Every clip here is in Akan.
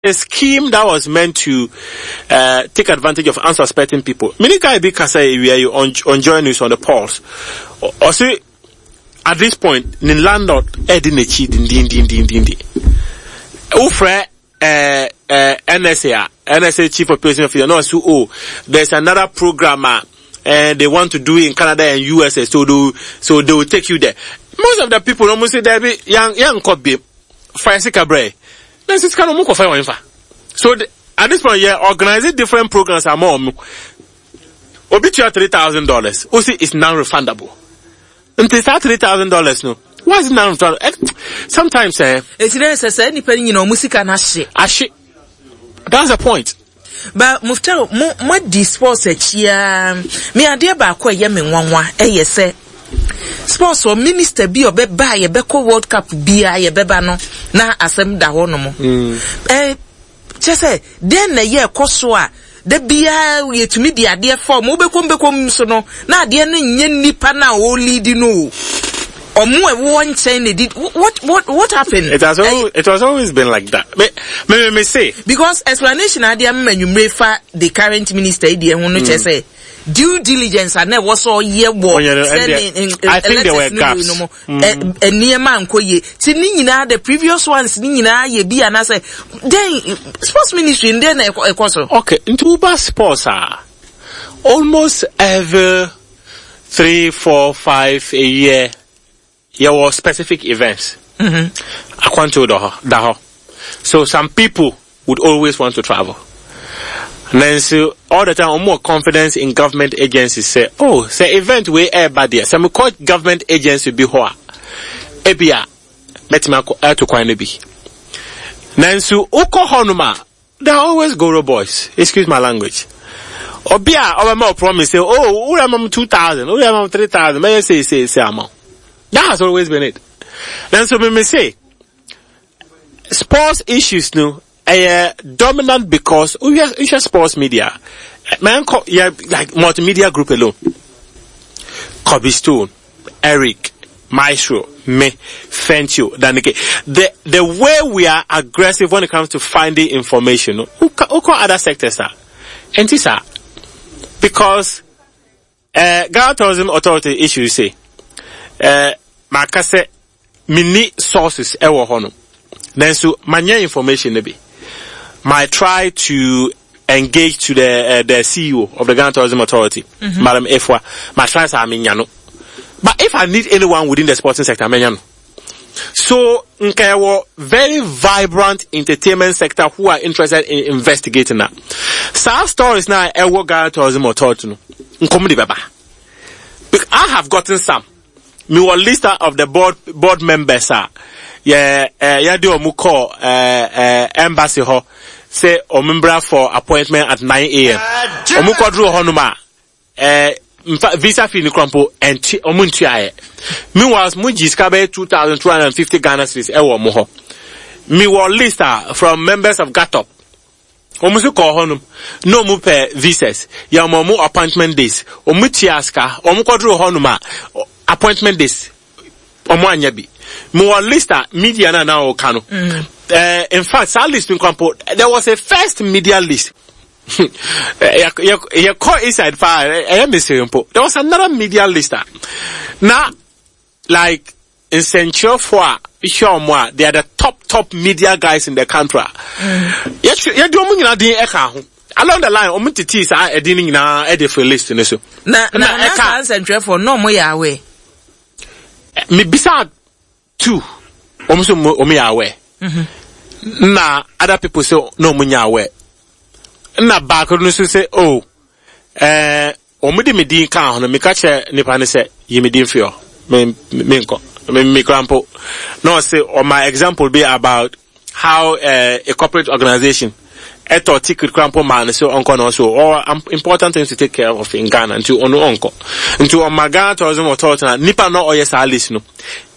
a scheme that was meant to take advantage of unsuspecting people. Many guys be say we are on joy news on the polls. Or say at this point, the landlord edinachi din. Ufre NSA Chief Operations Officer. No, so there's another programmer. And they want to do it in Canada and USA, so they will take you there. Most of the people almost say they be young copy fire cabre. Then it's kind of more fire. So at this point, organizing different programs are more. Obituary $3,000. Also, it's non-refundable. Until that $3,000, no. Why is it non-refundable? Sometimes, it's necessary. Depending, music and ashi. That's the point. But Muftaro, mo dispose chia. Me idea ba kwa yemi nwanwa. Say sports or minister bi obeba ye beko World Cup bia ye beba no na asem da ho no mo. Chese den na ye koso a de bia ye tumi di ade form obeko so no na ade na nye nipa na o lead no. What happened? It has always been like that. Me say because explanation idea you refer the current minister idea who say due diligence and never saw year war. I think there were gaps. The previous ones ye be and I say then sports ministry in then okay into sports are almost every 3, 4, 5 a year. There were specific events. I want to do. So some people would always want to travel. And then so all the time, more confidence in government agencies say, oh, say event we air bad there. Some call government agency be hoa. Ebia, metima to kwanebi. Then so uko honuma, they always Goro boys. Excuse my language. Obia, our more promise say, oh, uramam 2,000, uramam 3,000. May I say amount. That has always been it. Then so me say, sports issues no dominant because we are sports media. Man, like multimedia group alone. Kobe Stone, Eric, Maestro, me, Fentio, Danike. The way we are aggressive when it comes to finding information, who other sectors are? And this are because Ghana Tourism Authority issues say. Makase mini sources ewo hono. Then so manya information nebi. Might try to engage to the CEO of the Ghana Tourism Authority, Madam Efwa. My try sa minyano. But if I need anyone within the sporting sector, minyano. So nkewo very vibrant entertainment sector who are interested in investigating that. Some stories now ewo Ghana Tourism Authority no. Nkomudi baba. I have gotten some. Me was list of the board members do omuko embassy ho say omumbra for appointment at 9 a.m. Omuko dru honuma visa fee ni krampo enti omuntua me was mujiska be 2,250 Ghana cedis e wo mo ho. Me was list from members of GATOP. Omusu ko honum no mu per visas ya mo appointment days omutiaska omuko dru honuma appointment days omwanya bi more lister media na now kano in fact that list there was a first media list you call inside fire there was another media lister now like in Central for Ishomwa they are the top media guys in the country you do na din eka along the line omutiti sa edini na edifo list ne so na Central for no mo ya we me beside two almost aware. Na other people say no munya aware. Na back no say oh omudi me din kan ho no me ka che nipa ne say ye me din fio me crampo no say or my example be about how a corporate organization eto ticket crampo man so onko no so or important things to take care of in Ghana until ono onko until on my Ghana Tourism Authority nipa no oyesa list no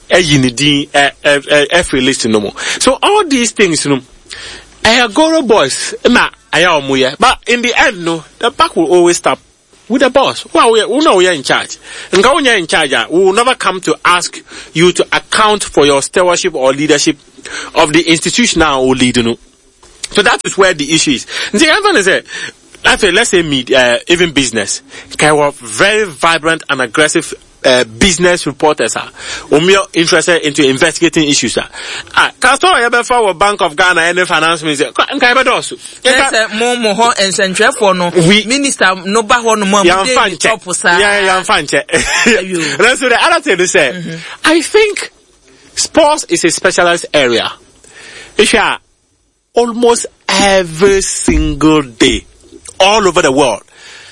every list no more. So all these things no Goro boys na aya but in the end no the back will always stop with the boss. Well, we know we are in charge. And when you're in charge, we will never come to ask you to account for your stewardship or leadership of the institution now or leader. So that is where the issue is. Let's say even business. Can have very vibrant and aggressive business reporters are interested into investigating issues. Castor ever for Bank of Ghana and finance minister. More and central for no minister no bahon mom. Yeah, fanche. That's what the other thing to say. I think sports is a specialized area. It's almost every single day, all over the world.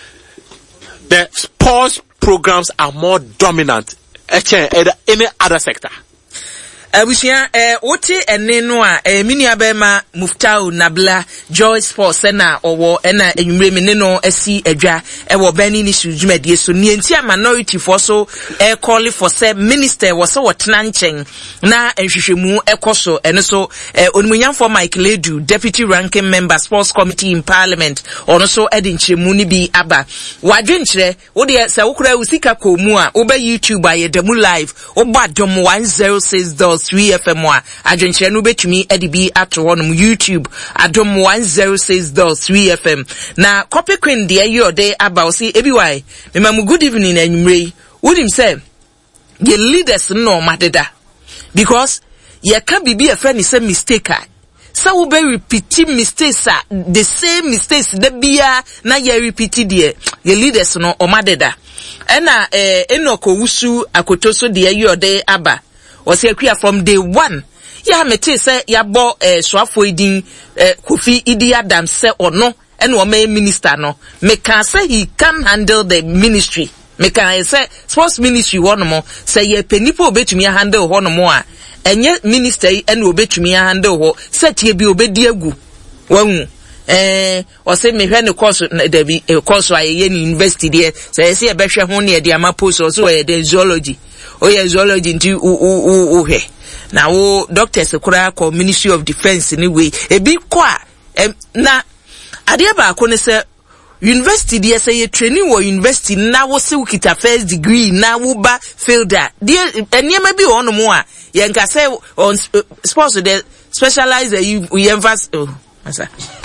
The sports programs are more dominant than any other sector. Abusia wote ene no a mini abema Muftau Nabla Joy Sports na owo na enwumre me ne no asi adwa wo bani ni sujumedie so ni entia minority for so call for say minister was so wotena nchen na enhwehwemu ekoso ene so onimunyam for Mike Ledu deputy ranking member sports committee in parliament ono so edinchemu ni bi aba wadwenkyere wo de se wokura usika komu a wo ba YouTube ayedemu live wo ba dom 106 3 FM wa adwenkyere no betumi edibi ato honum YouTube adom 106.3 FM na copy queen de ayode about see ebiwai memamu good evening anwumrei wodim say the leaders no madeda because ye ka bibi a friend say mistake so we be repeating mistakes the same mistakes the bia na ye repeat the leaders no omadeda ena enoko wusu akotoso de ayode aba was here from day one. Ya mete say ya bo swafo idin Kofi Idi Adam say or no and wo minister no me can say he can handle the ministry. Me can say sports ministry one more say ye penipo obetumi handle ho no mo a enye minister and obetumi handle ho set ye bi obedi agu wahu or say me hwe ne course there be course aye ni university there say e behwe ho ne de ama post so the zoology zoology nti he na wo doctors kura ko Ministry of Defense anyway ebi kwa na ade ba ko ne se university dey say you training wo university na wo se ukita first degree na wo ba failed that dey eniema bi wo no mo a ye nka say on sports dey specialize you emphasize asa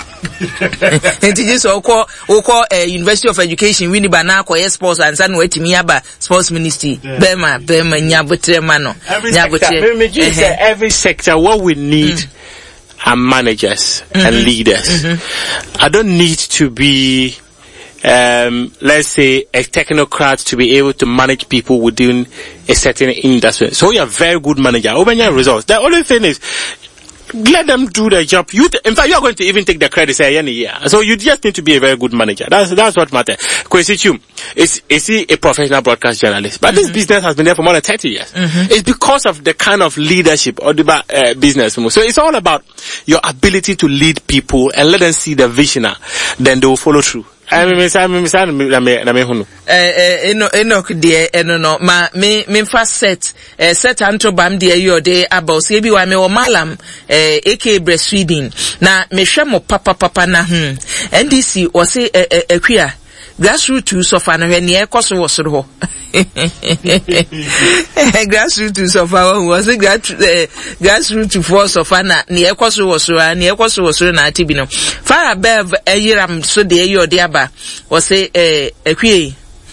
just oko University of Education we ni bana ko sports and san wetimi aba sports ministry bema nyabotre mano nyabotre every sector what we need are managers and leaders. I don't need to be let's say a technocrat to be able to manage people within a certain industry. So you're a very good manager. Open your results. The only thing is let them do their job. In fact, you are going to even take the credit say any year. So you just need to be a very good manager. That's what matters. Kwesi Chum is he a professional broadcast journalist? But this business has been there for more than 30 years. It's because of the kind of leadership or the business. So it's all about your ability to lead people and let them see the vision. Then they will follow through. Eno no ma me fa set anto bam de ayode about say bi wa me o malam AK breastfeeding na me hwe mo papa na NDC o say akua grassroots of an hwe ne ekoso wo soro ho grassroots of our was a grassroots force of an ne ekoso wo soro na atibi no far above ayiram so de ayode aba o say akua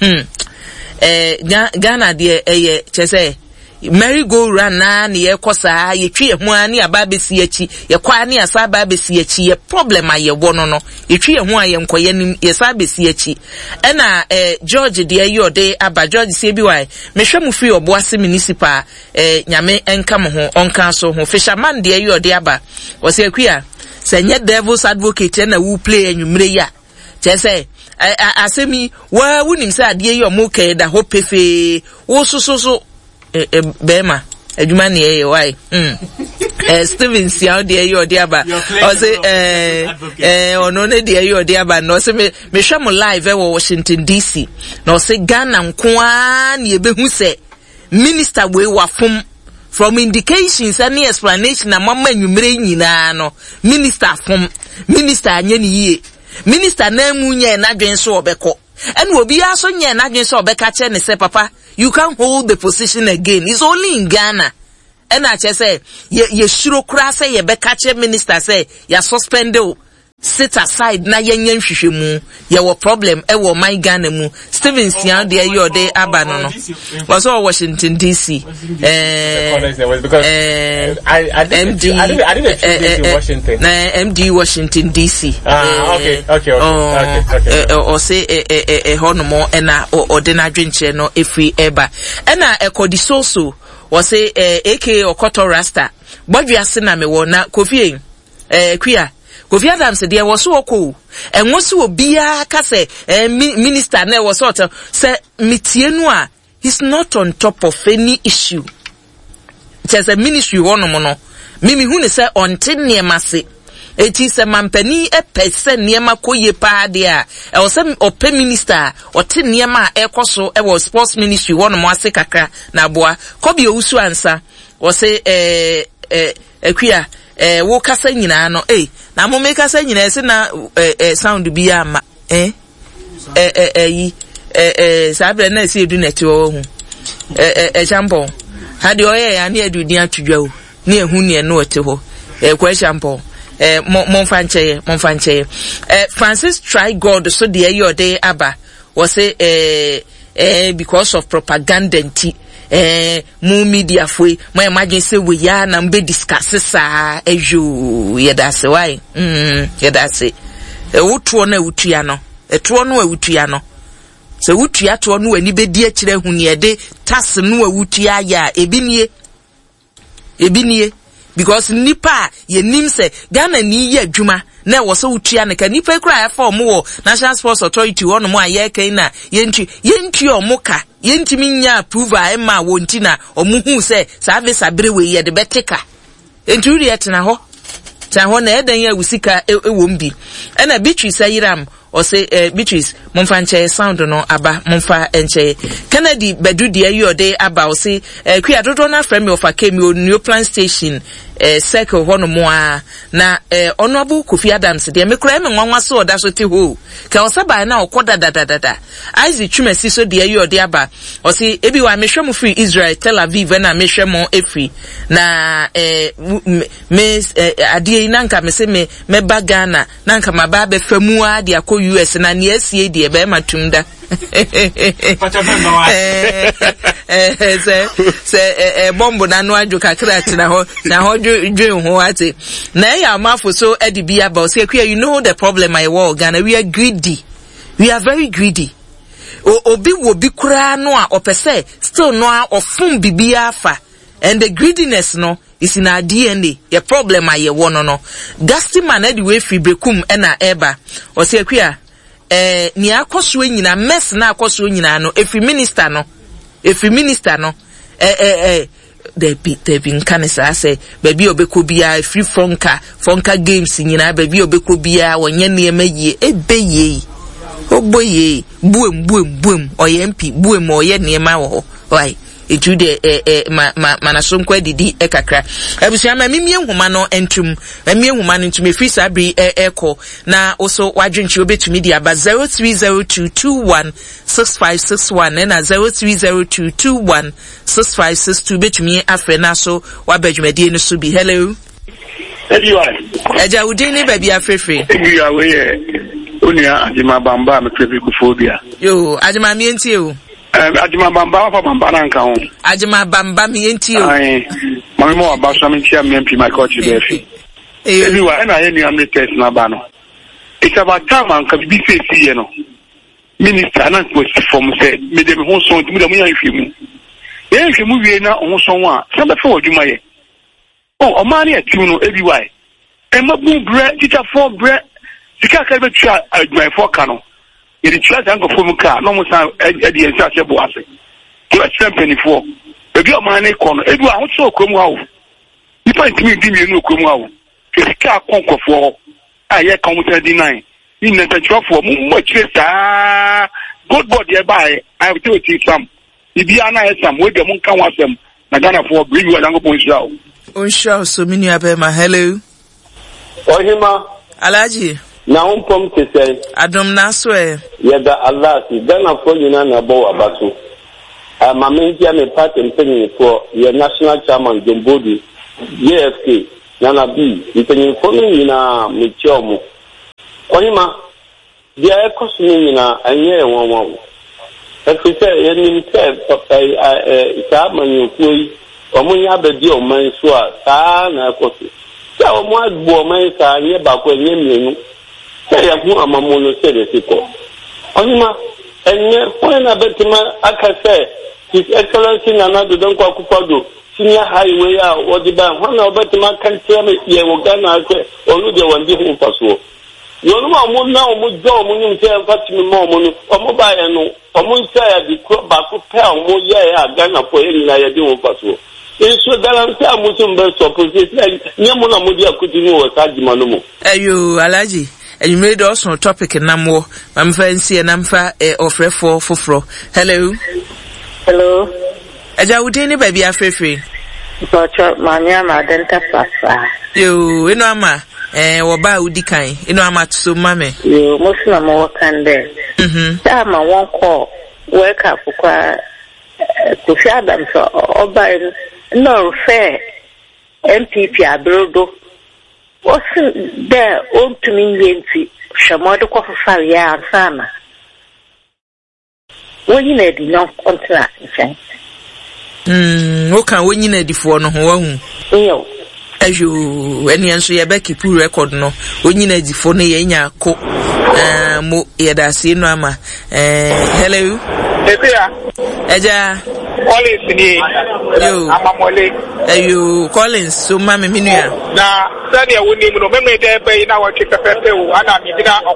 Ghana de chese merry go run na ye kosa ye twi ho ani aba besi achi ye kwa ni asa aba besi achi ye problem aye wono no ye twi ho aye nkoye nim ye sa besi achi na George de ayode aba George se bi wai me hwe mu free oboase municipal nyame enka mo ho onka so ho fisherman de ayode aba wo se akua se nye devil's advocate na wu play anwumre ya chese asemi wa wunim say ade ye omoke da hopefe wo so bema adwuma ne ye why Steven Siao de ye ode aba o say ono ne de ye ode aba no say me hwe mo live e Washington DC no say Ghana nkoa ne ebehu say minister we wafom from indications any explanation na mama anwumre nyina no minister fom minister anye ne yie minister na munye na dwen so obeko and obi aso nye na dwen so obeka che ne say papa you can't hold the position again. It's only in Ghana ena che say ye shiro kura say ye be catch minister say ya suspend sit aside na yenyen hwehwemu ye wo problem e wo my Ghana mu Steven Sian de your day aba no was all Washington DC MD Washington DC okay or say honomo ena ordinary drinche no efi eba ena ekodi so was say AK Okoto Rasta bodwiase na me wo na Kofi Quia Kofi Adams there was so cool and once you be a kase minister na was sort of say mitie no a he's not on top of any issue. There's a ministry one no mimi hu ne say onte niema se eti se mampani e pese niema koye pa de a e wo say ope minister ote niema e koso e wo sports ministry one mo ase kakra na boa ko bi owusu ansa wo say Quia wo kasa nyina no na mo make kasa nyina se na sound bi ama sabre na se edu neti wo hu example ha de oye ya na edu din atudwa o na ehu ne no ete ho example mon fanche Francis try God so de your day aba was say because of propaganda nti mu media foi my imagine say we ya na mbe discuss sa ejo yeda se why yeda se wotuo na wutua no etuo no awutua no se wutua to no ani be di akire hu ne de tas no awutua ya ebinie because nipa ye nim se Ghana ni ye adwuma na wo so wutua ne ka nipa kura fa omo wo National Sports Authority wono mo aye kan na yenti omoka yentimi nya approval ma wonti na omuhu se service abere we ye de beteka enturi etena ho na edan ya wusika ewombi ena Beatrice ayiram or say Beatrice monfa nche sound no aba monfa nche Kennedy bedu de ayo de aba o say Quia dodo na frame of akemi o new plan station circle hono mo a na honorable Kofi Adams de me kura me nwanwa so oda so te ho ka o saba na okoda dadadada Isaac Chumesi so de ayo de aba o say ebi wa mehwem free Israel Tel Aviv na mehwem efi na me adie nanka me se me Ghana nanka maba be famu a de akọ US na ne asie de be matumda se bombo na no adwo kakra tina ho na ho dwen ho ate na ya mafo so edibia ba say you know the problem I war Ghana we are greedy, we are very greedy. Obi wo bi kura no a opese still no a ofun bibia afa and the greediness no is in our DNA. The problem I want no. Gasti man edi we fi brekum ena eba. O say Quia ni akoso nyina mess na akoso nyina no efi minister no they been kanisa say baby obeko bia free fonka games nyina baby obeko bia wonye niema yie ebeye oboye buem oyempi buem oye niema wo why etude manasonko didi ekakra abusia ma mimie nhoma no entum mimie nhoma no entum efiri sabri eko na also wadwenchi obetumi di aba 0302216561 na 0302216562 betumi afre na so wabadwumadi no so bi hello everyone eja udini baby afrefre ebiwa we onia ajima bamba me trebi kufobia yo ajima mi enti o ajima bamba fa bamba na nka ho ajima bamba mi enti o mami mo abaso mi tia mi mp my coach befi everyone na ye ni am test na ba no it's about time and can be face here no minister na ko from say me dem ho so me dem yan hwemu ye hwemu wie na ho so wa se be fa odwuma ye o ma na atu no everyone mabu bre teacher for bre sika ka be twa adwuma for ka no ye di twa san ko fom ka no mo san edi ensa se bo ase to champion for ebi o ma na ko no edu a ho so krom ha wo ipa ntimi di mi no krom ha wo sika konkofo aye counter deny in the for much good body by I have to teach some if you are not some way the monk can watch them na Ghana for bring you along on show so many abema hello ohima alaji na umpom te say adom na so ye da Allah si Ghana for you na bo abaso my main party and for your national chairman Jombodi, JFK, Nana B, you can inform me in a Michomo. Onima, the air costing in a year 1. If we say, any said, Saman, Omunya Bedio, Mansua, Sana Cosi. So, what woman are near back when you say, I'm Mamono said it. Onima, and when I bet him, I can say, His Excellency Nana Donko Kupado, Senior Highway, or the bank, one of Bettima can tell me, Yewogana, or Ludia, one different Paso. You know, now, Mujo, Munum, Fatima, Momo, or Mobile, or Munsaya, the crop back to Pell, Moya, Ghana for any idea Paso. It's so that I'm Muslim best opposite, Yamuna Mudia could know what Tajimanumo. You, Alaji. And you made also a topic in Namwo. I'm fancy and I'm for fro. Hello. Hello. Ajawudini baby afefe. Bocho manya madenta papa. You know ama woba udikan. You know ama so mame. You Muslim working there. Dama won call work up kwa Kofi Adams oba no fair MPP abrodo. Wasn't there old to me yenti shamodo kwa fa ya sana. When you need no contract, okay, when you need for no one. As you, any answer your Becky poor record no, when you need for Naya cook, mo yadasi nama. Hello, Eja, you Collins, so mammy Minia. Now, Sunday, we need to remember that by now, check the first and I'm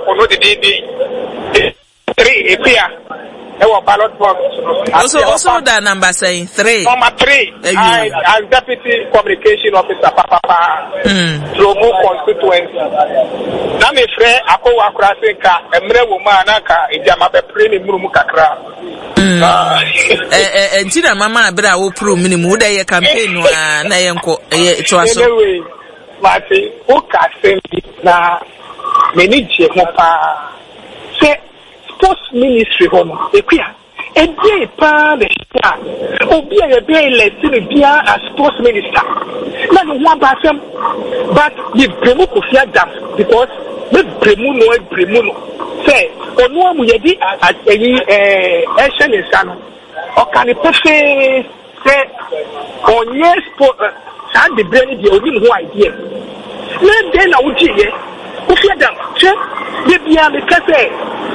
the 3 appear. Our ballot box. Also that number saying 3. Number 3. As Deputy Communication Officer, Papa, Dromo constituency. Nami Frey, Ako Akraseka, Emre Womanaka, Ijamabe Primi Murumukakra. And Tina Mama Bra will prove minimum day campaign. Nayanko, it was anyway. Martin, who can send it now? Meniji Mopa. Say, Sports Ministry home, a day pa the star. Obi a day elected as sports minister. Not one person, but the Bremu Kofi Adams because the Bremu no Bremu. Say, or no one will be at any action in Sano. Or can it say, on yes, and the brain the only no idea. Then I would say, Kofi Adams, maybe I'm a cafe.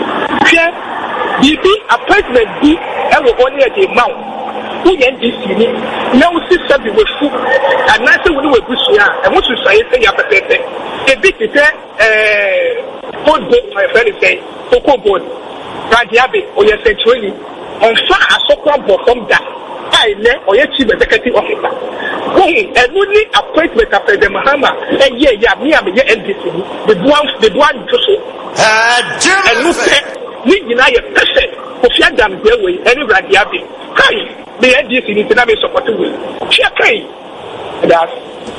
BB appointment B ever only at the mount. Who NDC now see something with food and nothing will do and what you say a bit is board my friend is saying Coco board Radiabe or your century on far as so from that I or your chief executive officer. And only appointment after the Mahama and yeah me I'm NDC the one to so and look we deny a person Kofi Adams their way any Radiabe. Kai, the NDC in the supporting way. Check that's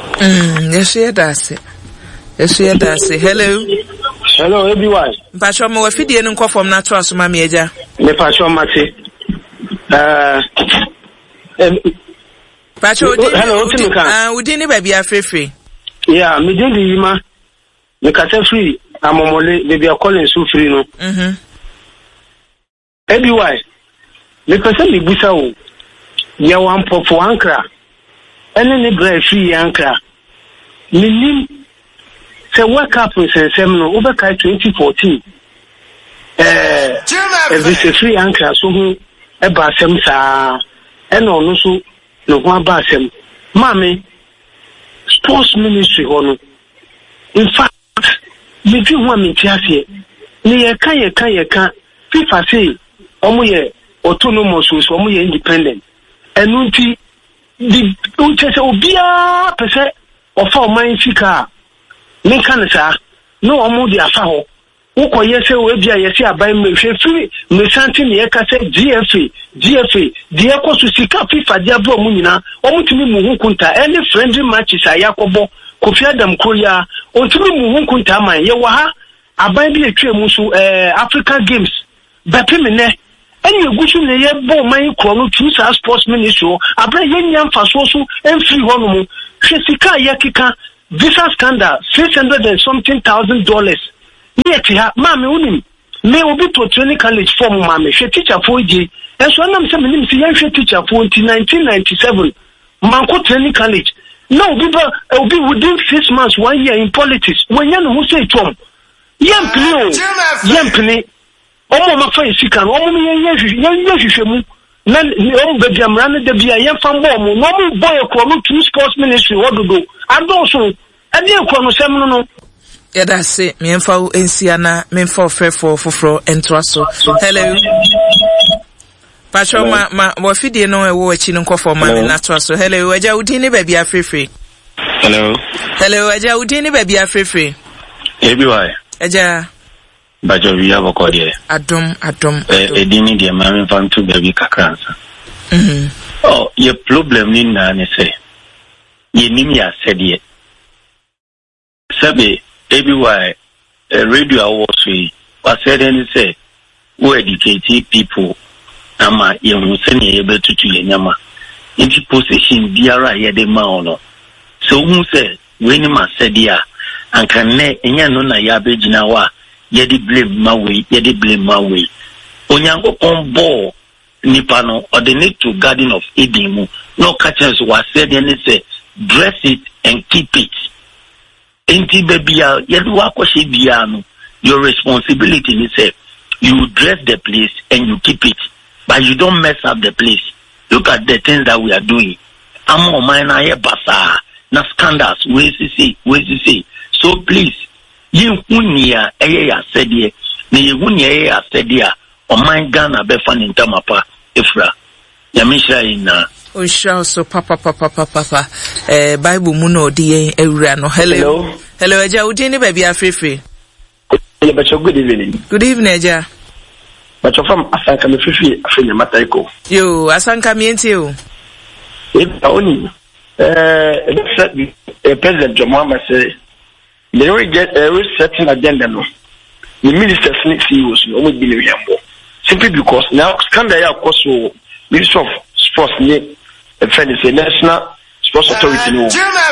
yes, that's it. Hello, everyone. Pastor Mo Fidi and call from Natural Sumameja. The Pastor Mati. Pastor, hello, we didn't baby a free. Yeah, me didn't Yima. The Cata free. I'm a mole, baby are calling so free no. Everywhere. The person the Busao. Ya one pop for Ankara. And then the bread free Ankara. Minim. Say work up in Seminole over 2014. This is free Ankara, so who a basem sa and also no one basem. Mammy, sports ministry honor. In fact, if you want me to ask you, near Kaya FIFA say, Omoye autonomous, Omoye independent. And Nunti, the Unchess Obia per se of our mind Sika. Mekanisa, no Omodi Asaho. Uko yese webia yese abai me free me santi ne yeka se GFA die ko so sika FIFA dia bro mu nyina omutimi mu hunkunta any friendly matches ayakobo Kofi Adam Korea ontimi mu hunkunta man ye wa ha abai bi etwe mu so Africa Games bepeme ne any gusu ne ye bo man krono to sa sports ministry abra ye nyam faso so emfiri hono sika ye kika visa scandal $600 and something thousand. Yet ha mama unim me obi to training college form mama she teacher for je and so am say me see yan teacher for 1997 man ko training college now obi within 6 months 1 year in politics when yan who say tom yempini omo ma fa sika no omo me yan hwehwemu na omo be biamra ne da bia yan fa mbo omo no omo boy ko no to sports ministry wododo adoso ade ko no sem no Yada say me emfa wo ensia na me emfa ofrefo foforo entwa so. Hello. Pacho ma wo fidie no ewo achi no nkofo ma me na to so. Hello, aja udi ni ba bia frefre. Hello, aja udi ni ba bia frefre. Ebi why? Aja Bajo wi aboko de. Adom. Edini de ma me fan to baby kakransa. Oh, your problem ni na ne say. Ye nimi ya said Sabe everywhere radio awards was said and say we educate people ama ye hu se ne ebe tutu ye nyama inti position biara ye de ma ono so hu se we ni ma said ya anka ne enya no na ya begina wa ye de blame ma we onyango on nipa no or the need to Garden of Eden no catchers was said and say dress it and keep it. Enti bebia yedu akoshe bia no your responsibility is say you dress the place and you keep it, but you don't mess up the place. Look at the things that we are doing. Amo mana ye basa na scandals we see. So please ye hunia eye ya sedie na ye hunia eye ya sedia o man Ghana be fan ntamapa efra ya misha ina o sha so papa Bible mu no di ewura no. Hello aja udi ni ba bia frefre. Good evening aja. But from Asanka me fifi afenya mataiko. Yo Asanka me enti o. If only President John Mahama say they will get a certain agenda no. The ministers need CEOs no almost be simply because now scandal ya course Ministry of Sports ni say National Sports Authority no.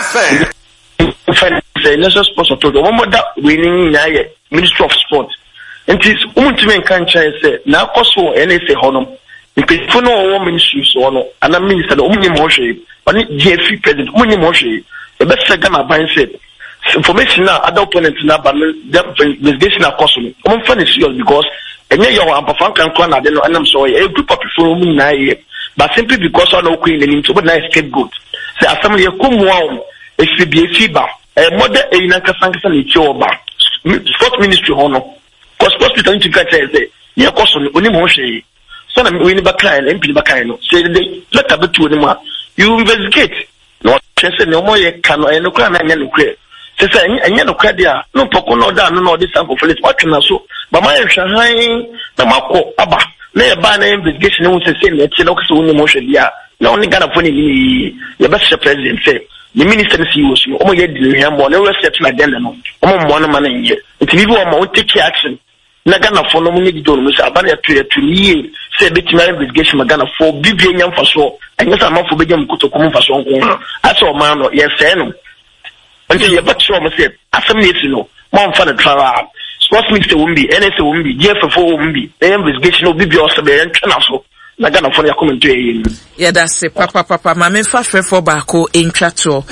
National Sports Authority one more that winning Ministry of Sport. And it is ultimate cancer say now course NSA honom. Because for no ministry so no and minister the only motion but GFC president only motion the best Ghana ban said information now other opponents now but the investigation are costing I'm funny serious because and you are perform can clan and I'm sorry a group of people who na but simply because I know queen and into but nice scapegoat say assembly come wow SBC ba mother e na kasanka na choba sport ministry hono cause sports people to get say yeah costing only motion so na we ni ba client MP ba kind no say they let abetu ni ma you investigate no say no more ye kan no no kra na nya no kra say anya no kra dia no poko no da no this sample for it what na so ba ma ye hwan na mako aba na ye ba na investigation no say na tie no kse woni mo hwe dia na oni Ghana for ni ye ba se president say the minister na CEOs no omo ye di hwan mo na we set na agenda no omo mo no ma na nye nti bi wo ma take action na Ghana for no munye di do no say aba na to ni say betima investigation ma Ghana for bibie nya mfaso anya sa ma for be jam kuto ko mfaso nko aso ma no ye say no nti ye ba tso mo say asem ni si no mo mfa na trawa sports minister wumbi NSA wumbi GFF wumbi investigation no bibie oso be ntwa so na Ghana for ya comment e yeah that's it papa ma me fa frefo ba ko entwa to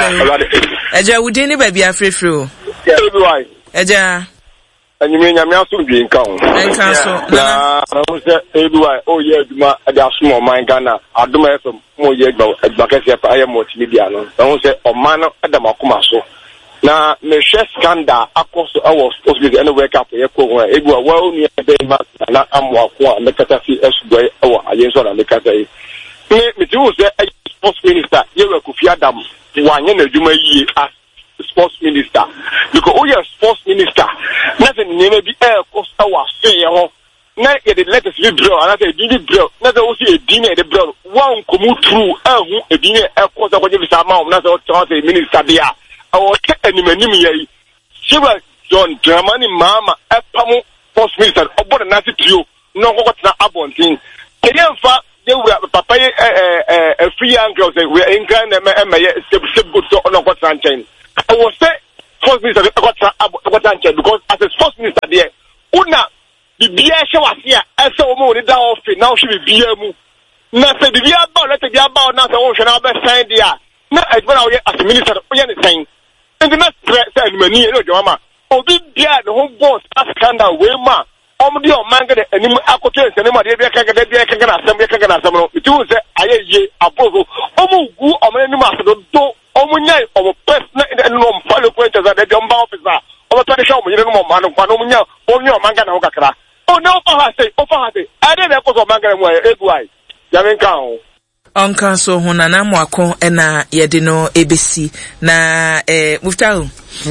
eja wudi ni ba bia frefre o everyone eja anyime nyame asomdwe nka ho enka so na say everyone oh yeah duma ada asmo man Ghana aduma FM mo ye gba kese pa aye multimedia no na say oman no ada makoma so na me share scandal across our sports league and wake up ye ko ho everyone wa oni be ma na amwa ko a mekata fi esugwe awo ayenso na mekata yi me ti wo say sports minister ye we Kofi Adam wanye na adwuma yi as sports minister because oh yeah sports minister nothing name be cost our say ho na ye the letters you draw and say did draw na say o see edin e the draw one come through ahu edin e cost akwaje bisa ma na say minister dia our animanim ye Shiva John Dramani Mama Epamu sports minister obodo na trio no go na abontin keyemfa ye wura papa ye free young girls we England e seb good so no go tranchen I was say first minister go tranchen because as a first minister there una bibia hye wase a ese o mo ni da ofi now she bibia mu na se bibia ba let bibia ba na se wo hwe na be sign dia na advana wo as minister o ye ne sign and the next say mani no jama obi bia the whole boss scandal we ma omdi o manga de anim akoto ensene ma de bia kaga na asem no it will say ayeye abogo omugu omanim asedo do omunyai omo personal no follow point as that the officer omo to de show mo yire no ma no kwa no munya onye o manga na ho kakra o no ofa ha say ade na ko so manga mu eguai ya men kan o onka so hunana mwako ena yede no ebesi na muftau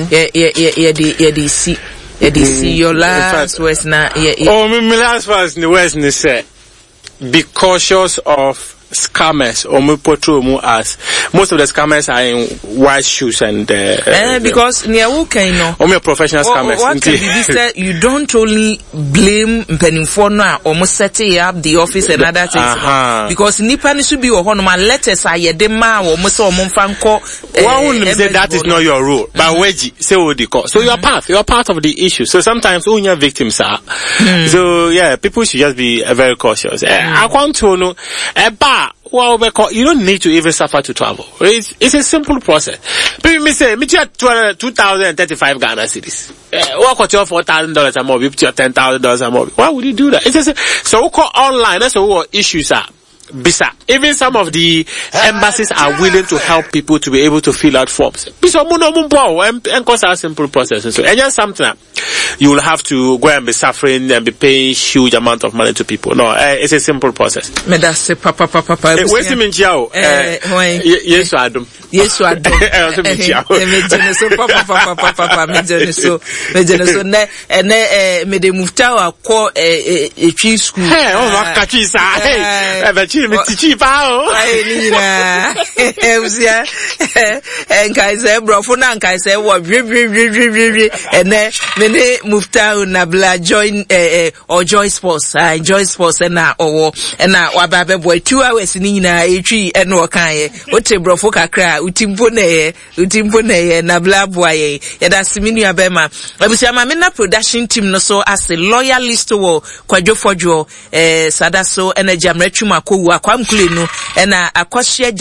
yede si your last words na my last words in the west ni say be cautious of scammers or as most of the scammers are in white shoes and because near no or professional scammers. What can be said, you don't only blame Penifona or setting up the office and other things because Nipan should be one of my letters I dema or Muso Monfanko. One wouldn't say that is not your role, but wedgie say what they call. So you are part of the issue. So sometimes all your victims are. So yeah, people should just be very cautious. I want to know well, you don't need to even suffer to travel. It's a simple process. People may say, me 2,035 Ghana cedis. What cost you $4,000 a month? You put your $10,000 a month. Why would you do that? So we call online. That's what issues are. Bisa. Even some of the embassies are willing to help people to be able to fill out forms. Bisa and cause a simple process. So, and just something you will have to go and be suffering and be paying huge amount of money to people. No, it's a simple process. Medase papa. Where's the minchiao? Yes, Adam. Yes, Adam. So papa. Mejeneso. Ne me de muftawa ko tree school. Hey, oh, makachisa. Hey, me teach pao. Nina. Eusia. Enkai say brofo na enkai say wo ene mene mufta na join or Joy Sports. Joy Sports na owo na wababe boy 2 hours ni nyina etwi ene o kan ye. Ote brofo kakra utimpo na ye na bla boy ye. Da siminu abema. Abusia ma me na production team no so as a loyalist wo kwadwofojo sadaso energy amretwuma ko akwamkule no na akosia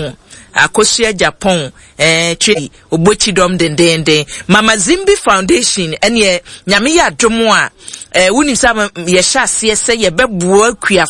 Japan chi obochi dom dendende Mama Zimbi Foundation ene nyame ya domo a woni sam ye hya ase se ye bebuo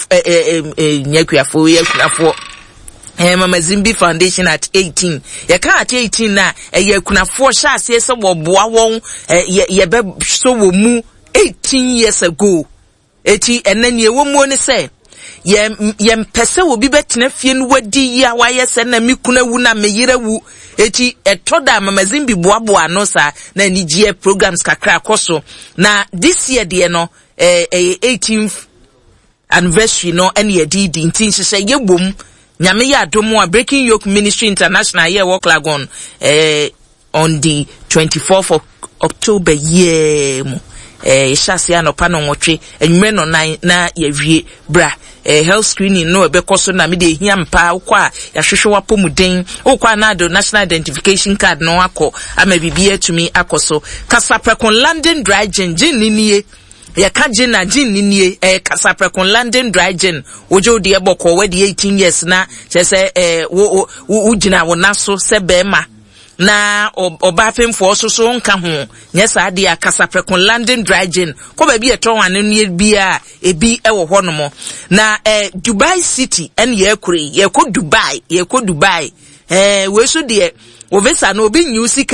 akuafo Mama Zimbi Foundation at 18 ye ka at 18 na ye kunafo hya ase se wo boa won ye be so wo mu 18 years ago eti enani ewo mu ne se yem pese obi betena fie no wadi ya waye se na mikuna wu na meyire wu eti etoda Mama Zimbi boaboa no sa na nigie programs kakra akoso na this year de no 18th anniversary no ene yedidi ntin hye yebom nyame ya adomo a Breaking Yoke Ministry International here work lagon on the 24th of October year shasi anopa no nwotwe enwme no na yewie bra health screening no ebekoso na me de hia mpa ukwa ya hwehwe wapomuden ukwa na do national identification card no akọ ama bibia tumi akoso Kasaprekon London Dry Gin ninie ya ka gin na gin ninie Kasaprekon London Dry Gin ojo de eboko we de 18 years na se wo gina wo naso se bema na obapemfo so nka ho nyesa ade Kasaprekon London Dry Gin ko ba bi eto wane no bia ebi ewo ho no mo na Dubai City en ye ko Dubai we so de ovesa na obi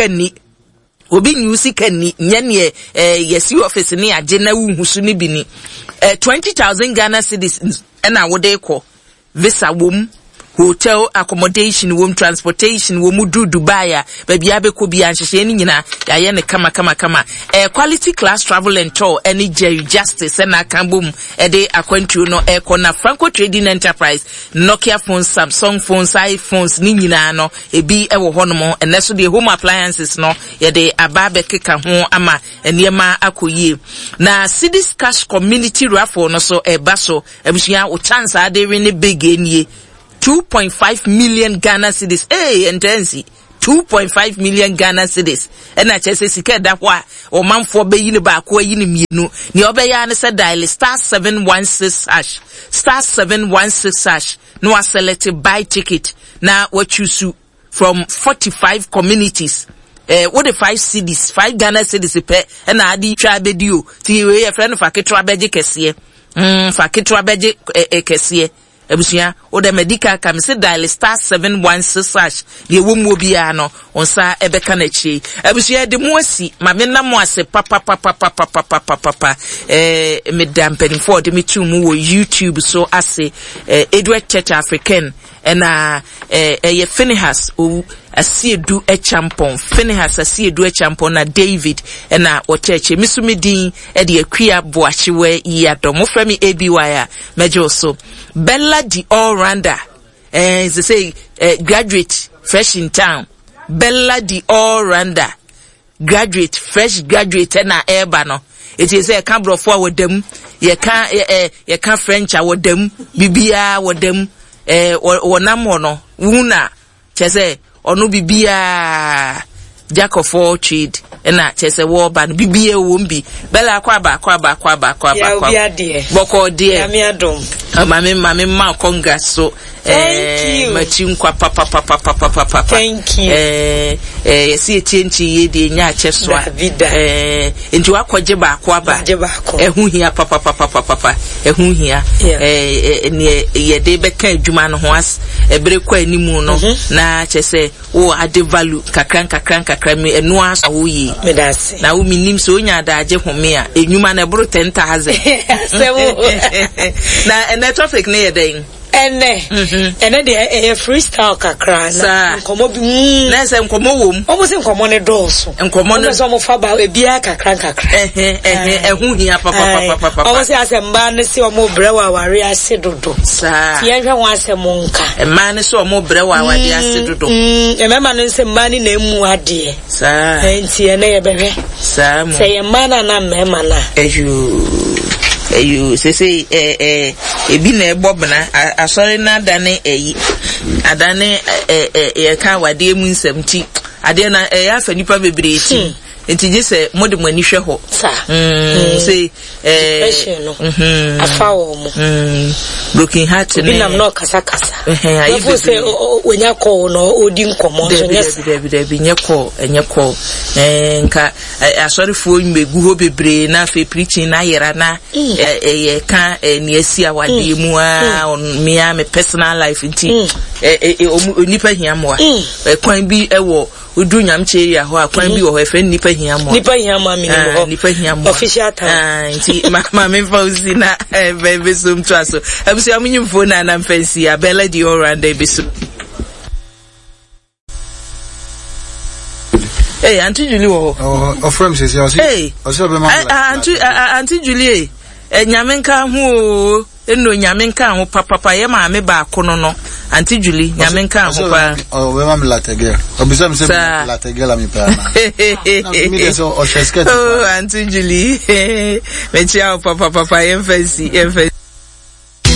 nyu sika ni nyane yesi office ni age na wuhusu ni bi ni 20,000 Ghana cedis na wode ko visa wom hotel accommodation wom transportation wom do Dubai baby abeko bi anhye ni nyina ya ye ne kama quality class travel and tour any Jerry Justice na kambum de akwantuo no na Franco Trading Enterprise Nokia phones Samsung phones iPhones ni nyina no ebi ewo hono eneso de home appliances no ye de ababe keka ho ama eniema akoyie na Cities Cash Community Raffle no so baso ebusia o chance ade win big enie 2.5 million Ghana cedis. Hey, intensi. 2.5 million Ghana cedis. And I just say, sika da kwa, o man for be yini ba kwa yini mienu. Ni obe ya ne se dial star 716 hash. Star 716 hash. No a select buy ticket. Na what choose from 45 communities. What the 5 cedis, 5 Ghana cedis pe, and I di try bedio. Ti we a friend fa ketwa beje kesiye. Fa ketwa beje kesiye. Ebusia o de medical kam se dial star 716 hash de womu bia no onsa ebeka na chi ebusia de mu asi ma me na mo ase papa medam penny for de me tu mu wo YouTube so ase Edward Church African na ye Finehas o asiedu echampon Finehas asiedu echampon na David na o church misumidin e de akua boachiwe yadom mo frami ABY mejo so Bella the all-rounder, they say graduate fresh in town. Bella the all-rounder, graduate fresh graduate na Ebano. It is a camera for with them. You can't French with them. Bibia with them. Or namono. Una. Chese onu bibia. Jack of all trade. Na chese war ban bibia wumbi. Bella kwaba. Boko dear. Amiadom. Mami ma congrats so machim kwa papa thank you see chenchi ye de nya cheswa nti wakwaje ba aba ehu hia papa ehu hia ne ye de beka adwuma no ho as ebere kwa animu no na chese wo ade value kakran me enu aso wo yi medase na wo minim so onya adaje home a enwuma na ebro 10,000 na traffic ne yeden ene de freestyle kakra na nkomo bi na se nkomo wom omo se nkomo ne doso nkomo ne so mo fa ba ebia kakra ehu hia papa omo se asemba ne se omo brewa ware ase dodo sa ye hwe won asem nka ma ne se omo brewa ware ase dodo emema ne se ma ne na emu ade sa enti ene ye behwe sa mo se ye ma na mema na you say ebi na ebobna asori na adane adane ye ka wade mu nsɛmti ade na ya fa nipa bebre ti enti je se mode mani hwɛ ho say afa wo mu broken heart bi nam no kasa ayi fo se onya call no odi nkomo so yes debi enye call nka asori fo nwegu ho bebre na fe preaching na yera na ye ka ni asi awade mu a me personal life nti onipa hiamwa kwan bi ewo udu nyamche ya ho akwan bi wo ho efe nipa hiamwa mi ho nipa hiamwa official time nti mama fauzi na bebe sum twaso abusi amunyi phone na fancy abela di all round ebisu. Hey, Auntie Julie of friends is yours. Hey, Auntie Julie nyamenka ho eno nyamenka ho papa ye ma me ba kono no Auntie Julie nyamenka ho pa we ma me lategel obisa me se lategel ami pa na me dey so o chesket oh Auntie Julie me chia papa ye fancy